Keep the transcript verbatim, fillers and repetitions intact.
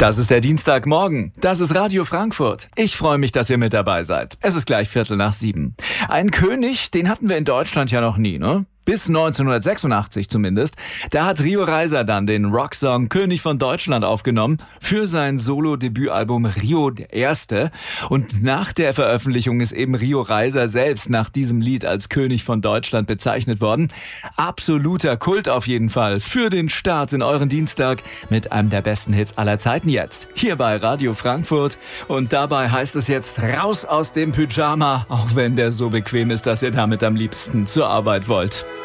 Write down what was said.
Das ist der Dienstagmorgen. Das ist Radio Frankfurt. Ich freue mich, dass ihr mit dabei seid. Es ist gleich Viertel nach sieben. Einen König, den hatten wir in Deutschland ja noch nie, ne? Bis neunzehnhundertsechsundachtzig zumindest. Da hat Rio Reiser dann den Rocksong König von Deutschland aufgenommen für sein Solo-Debütalbum Rio der Erste. Und nach der Veröffentlichung ist eben Rio Reiser selbst nach diesem Lied als König von Deutschland bezeichnet worden. Absoluter Kult auf jeden Fall für den Start in euren Dienstag mit einem der besten Hits aller Zeiten jetzt. Hier bei Radio Frankfurt. Und dabei heißt es jetzt raus aus dem Pyjama, auch wenn der so bequem ist, dass ihr damit am liebsten zur Arbeit wollt.